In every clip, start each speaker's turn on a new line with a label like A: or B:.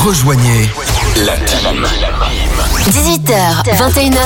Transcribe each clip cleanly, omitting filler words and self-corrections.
A: Rejoignez la team.
B: 18h, 21h.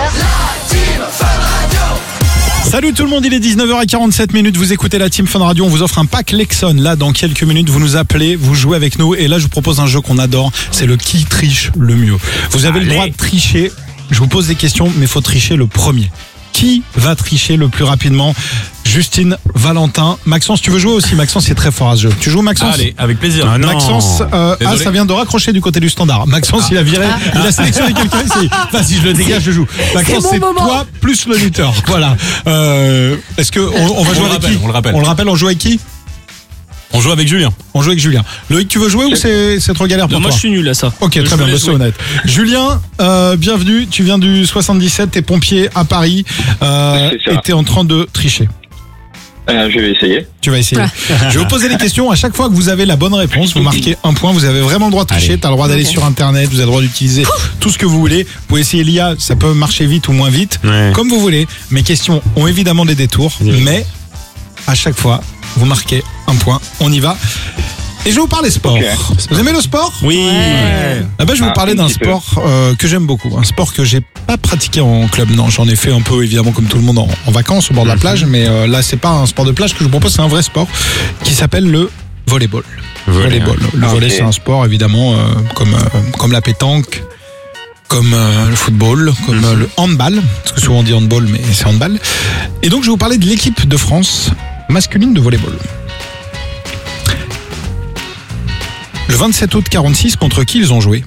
C: Salut tout le monde, il est 19h47, vous écoutez la Team Fun Radio, on vous offre un pack Lexon. Là, dans quelques minutes, vous nous appelez, vous jouez avec nous. Et là, je vous propose un jeu qu'on adore, c'est le qui triche le mieux. Vous avez le droit de tricher, je vous pose des questions, mais il faut tricher le premier. Qui va tricher le plus rapidement? Justine, Valentin, Maxence, tu veux jouer aussi? Maxence, c'est très fort à ce jeu. Tu joues, Maxence?
D: Allez, avec plaisir.
C: Maxence, ça vient de raccrocher du côté du standard. Maxence, il a viré, il a sélectionné quelqu'un ici. Vas-y, je le dégage, je joue. Maxence, c'est toi plus le lutteur. Voilà. Est-ce que on va jouer avec qui? On le rappelle, on joue avec qui?
D: On joue avec Julien.
C: On joue avec Julien. Loïc, tu veux jouer ou c'est trop galère pour toi?
D: Moi, je suis nul à ça.
C: Ok, très bien, c'est honnête. Julien, bienvenue. Tu viens du 77, t'es pompier à Paris et t'es en train de tricher.
E: Je vais essayer.
C: Tu vas essayer. Je vais vous poser des questions. À chaque fois que vous avez la bonne réponse, vous marquez un point. Vous avez vraiment le droit de tricher. T'as le droit d'aller sur Internet. Vous avez le droit d'utiliser tout ce que vous voulez. Vous pouvez essayer l'IA. Ça peut marcher vite ou moins vite, comme vous voulez. Mes questions ont évidemment des détours, mais à chaque fois, vous marquez un point. On y va. Et je vais vous parler sport. Vous aimez le sport?
D: Oui.
C: Je vais vous parler d'un sport que j'aime beaucoup. Un sport que j'ai pas pratiqué en club. Non, j'en ai fait un peu, évidemment, comme tout le monde, en vacances au bord de la plage. Mais là, c'est pas un sport de plage que je vous propose. C'est un vrai sport qui s'appelle le volleyball. Le volley, c'est un sport, évidemment, comme la pétanque, comme le football, comme le handball. Parce que souvent on dit handball, mais c'est handball. Et donc, je vais vous parler de l'équipe de France masculine de volleyball. Le 27 août 46, contre qui ils ont joué?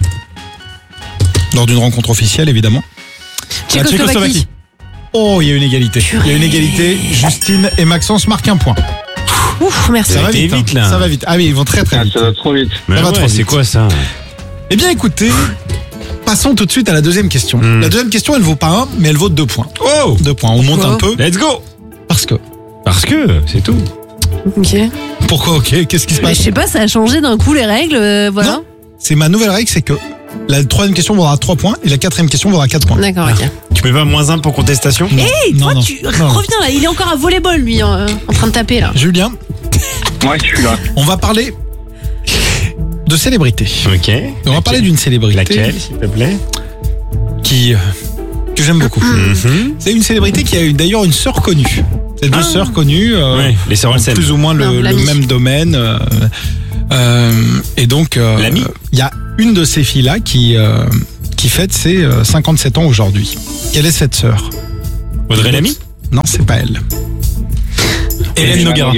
C: Lors d'une rencontre officielle, évidemment. La Tchécoslovaquie. Oh, il y a une égalité. Il y a une égalité. Justine et Maxence marquent un point.
B: Ouf, merci.
C: Ça va vite, là. Ça va vite. Ah oui, ils vont très vite.
E: Ça va trop vite.
C: Ça va trop vite.
D: C'est quoi ça?
C: Eh bien, écoutez, passons tout de suite à la deuxième question. La deuxième question, elle vaut pas 1, mais elle vaut 2 points.
D: Oh,
C: 2 points. On monte un peu.
D: Let's go.
C: Parce que,
D: c'est tout.
B: Ok.
C: Pourquoi ok? Qu'est-ce qui se passe?
B: Je sais pas, ça a changé d'un coup les règles, voilà.
C: Non, c'est ma nouvelle règle, c'est que la troisième question vaudra 3 points et la quatrième question vaudra 4 points.
B: D'accord, ok.
D: Tu mets pas -1 pour contestation?
B: Toi, tu reviens là, il est encore à volleyball, lui, en train de taper là.
C: Julien,
E: Ouais, je suis là.
C: on va parler de célébrité.
D: Ok.
C: On va parler d'une célébrité.
D: Laquelle, s'il te plaît?
C: Que j'aime beaucoup. C'est une célébrité qui a eu d'ailleurs une sœur connue. C'est 2 sœurs connues,
D: les sœurs Olsen.
C: plus ou moins le même domaine. Et donc, il y a une de ces filles-là qui fête ses 57 ans aujourd'hui. Quelle est cette sœur?
D: Audrey Lamy?
C: Non, c'est pas elle.
D: Hélène Noguera.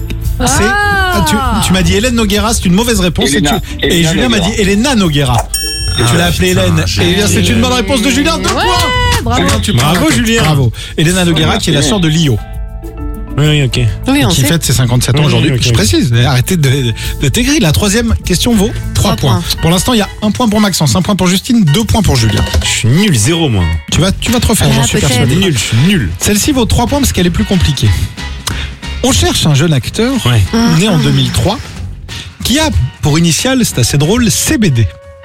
C: Tu m'as dit Hélène Noguera, c'est une mauvaise réponse. Et Julien m'a dit Elena Noguera. Et tu l'as appelée Hélène. Et bien, c'est une bonne réponse de Julien. 2 points.
D: Bravo, Julien.
C: Bravo. Elena Noguera, qui est la sœur de Lio.
D: Oui, ok.
B: Oui,
C: Qui fête ses 57 ans aujourd'hui.
D: ok.
C: Je précise, arrêtez de t'aigrir. La troisième question vaut 3 points. Pour l'instant, il y a 1 point pour Maxence, 1 point pour Justine, 2 points pour Julien.
D: Je suis nul, 0 moi.
C: Tu vas te refaire, j'en suis
B: peut-être.
C: persuadé.
D: Je suis nul.
C: Celle-ci vaut 3 points parce qu'elle est plus compliquée. On cherche un jeune acteur, né en 2003, qui a pour initiale, c'est assez drôle, CBD.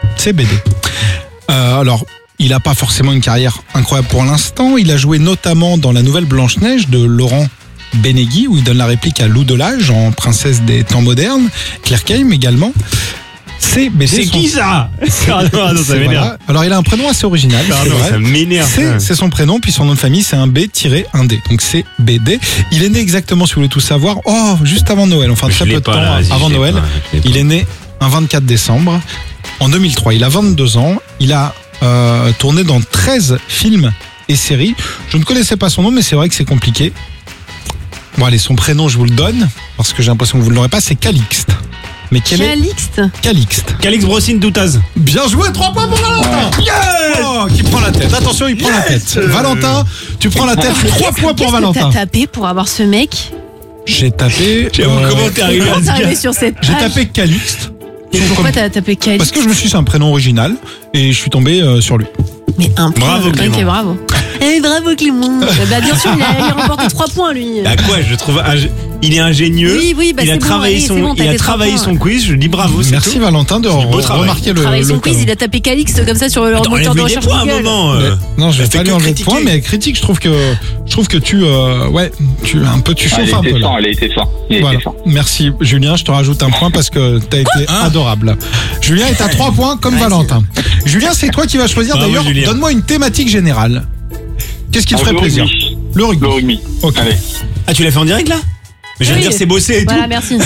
C: Alors, il n'a pas forcément une carrière incroyable pour l'instant. Il a joué notamment dans la nouvelle Blanche-Neige de Laurent Benegui, où il donne la réplique à Lou Delage en Princesse des temps modernes. Claire Keim également. CBD.
D: C'est qui ça? Ça m'énerve.
C: Voilà. Alors, il a un prénom assez original. C'est vrai.
D: Ça m'énerve.
C: C'est son prénom, puis son nom de famille, c'est un B-1D. Donc, c'est BD. Il est né exactement, si vous voulez tout savoir, juste avant Noël. Enfin, très peu de temps avant Noël. Il est né un 24 décembre en 2003. Il a 22 ans. Il a tourné dans 13 films et séries. Je ne connaissais pas son nom, mais c'est vrai que c'est compliqué. Bon, allez, son prénom, je vous le donne, parce que j'ai l'impression que vous ne l'aurez pas, c'est Calixte. Mais quel
B: Calixte.
C: Calixte.
D: Calix Brossine Doutaz.
C: Bien joué, 3 points pour Valentin. Qui prend la tête. Attention, il prend la tête. Valentin, tu prends la tête. 3 points pour Valentin.
B: T'as tapé pour avoir ce mec?
C: J'ai tapé.
D: Comment t'es arrivé à ce gars?
B: Sur cette
C: J'ai
B: page.
C: tapé Calixte.
B: Pourquoi t'as tapé Calixte?
C: Parce que je me suis dit c'est un prénom original et je suis tombé sur lui.
B: Mais un point.
D: Bravo, Clément.
B: Ok, bravo. Eh, bravo Clément. Bah, bien sûr, il a remporté 3 points, lui.
D: À quoi je trouve il est ingénieux.
B: Oui, bah,
D: il a
B: c'est bon,
D: travaillé
B: allez, c'est bon, t'as
D: il a
B: fait 3
D: travaillé
B: points.
D: son quiz. Je dis bravo. c'est
C: Merci
D: tout.
C: Valentin de
D: beau travail.
C: remarquer le
B: Travaille son quiz,
C: talent.
B: il a tapé Calixte comme ça sur le
D: Attends,
B: moteur de
D: enlève-lui des
B: recherche
D: points à un
B: Google.
D: moment.
C: Non, je vais
D: fait
C: pas lui
D: que
C: enlever de
D: critiquer.
C: points, mais critique, je trouve que tu chauffes un peu là.
E: Elle a été fort. Il a
C: Voilà.
E: été fort.
C: Merci Julien, je te rajoute un point parce que t'as été adorable. Julien est à 3 points comme Valentin. Julien, c'est toi qui vas choisir
D: Bravo,
C: d'ailleurs.
D: Julien.
C: Donne-moi une thématique générale. Qu'est-ce qui te ferait
E: Le
C: plaisir?
E: rugby.
C: Le rugby.
E: Le rugby.
C: Ok.
E: Allez.
D: Ah, tu l'as fait en direct là? Mais je viens de
B: Oui.
D: dire c'est bossé et
B: Voilà,
D: tout.
B: merci.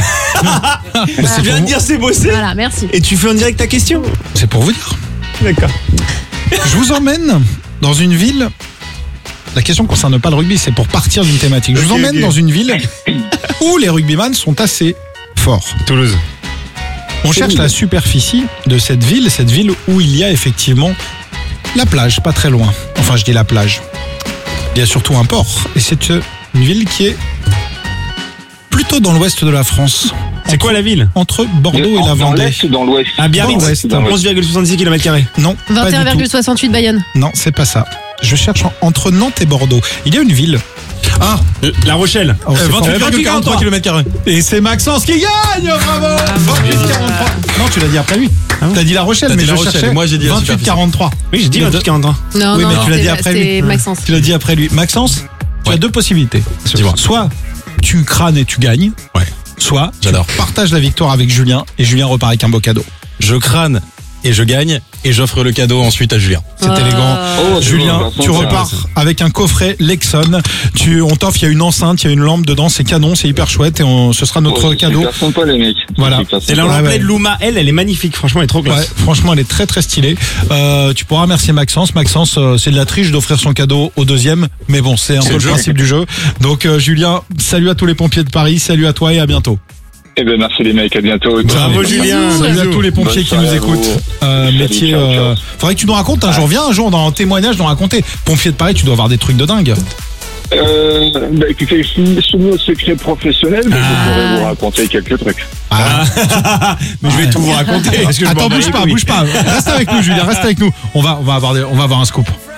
D: Je viens de dire c'est bossé.
B: Voilà, merci.
D: Et tu fais en direct ta question?
C: C'est pour vous dire.
D: D'accord.
C: Je vous emmène dans une ville. La question ne concerne pas le rugby, c'est pour partir d'une thématique. Je vous
D: Ok,
C: emmène
D: ok.
C: dans une ville où les rugbyman sont assez forts.
D: Toulouse.
C: On cherche la superficie de cette ville où il y a effectivement la plage, pas très loin. Enfin, je dis la plage. Il y a surtout un port. Et c'est une ville qui est plutôt dans l'ouest de la France.
D: C'est quoi la ville?
C: Entre Bordeaux et la
E: Dans
C: Vendée.
E: l'est ou dans l'ouest?
D: À Biarritz.
C: Dans l'ouest.
D: 11,66 km².
C: Non, pas du tout.
B: 21,68 Bayonne.
C: Non, c'est pas ça. Je cherche entre Nantes et Bordeaux. Il y a une ville. Ah,
D: La Rochelle.
C: oh, c'est fort.
D: 28,43 km².
C: Et c'est Maxence qui gagne, bravo 28,43. Non, tu l'as dit après lui. T'as dit La Rochelle,
F: T'as
C: mais
F: dit
C: je
F: La Rochelle,
C: cherchais
F: moi, j'ai dit la
C: 28,43.
D: Oui, j'ai dit
C: Mais
D: 28,43.
B: Non,
C: Oui,
B: non,
C: mais tu l'as dit
B: c'est-
C: après lui.
B: c'est Maxence.
C: Tu l'as dit après lui. Maxence, tu as 2 possibilités.
F: Dis-moi.
C: Soit tu crânes et tu gagnes.
F: Ouais.
C: Soit
F: J'adore.
C: tu partages la victoire avec Julien et Julien repart avec un beau cadeau.
F: Je crâne et je gagne et j'offre le cadeau ensuite à Julien.
C: C'est élégant.
E: Oh,
C: Julien,
E: c'est
C: tu
E: bon,
C: repars avec un coffret Lexon. On t'offre, il y a une enceinte, il y a une lampe dedans, c'est canon, c'est hyper chouette et ce sera notre cadeau.
E: C'est sympa, les mecs.
C: Voilà.
E: C'est
D: C'est la
E: sympa.
C: Ouais,
D: lampe
C: ouais.
D: de Luma. Elle est magnifique. Franchement, elle est trop
C: Ouais,
D: classe.
C: franchement, elle est très très stylée. Tu pourras remercier Maxence. Maxence, c'est de la triche d'offrir son cadeau au deuxième, mais bon, c'est un peu le principe du jeu. Donc Julien, salut à tous les pompiers de Paris, salut à toi et à bientôt.
E: Eh ben, merci les mecs, à bientôt.
D: Bravo, Julien.
C: Salut à tous les pompiers
E: Bonne
C: qui nous
E: soirée à
C: écoutent.
E: vous.
C: Métier.
E: Ciao, ciao.
C: Faudrait que tu nous racontes un jour. Viens un jour dans un témoignage, nous raconter. Pompier de Paris, tu dois avoir des trucs de dingue.
E: Bah écoutez, sous nos secrets professionnels, mais je pourrais vous raconter quelques trucs.
D: Mais je vais tout vous raconter. Parce que je
C: Attends,
D: m'en bats les couilles.
C: bouge pas. Reste avec nous, Julien, reste avec nous. On va avoir un scoop.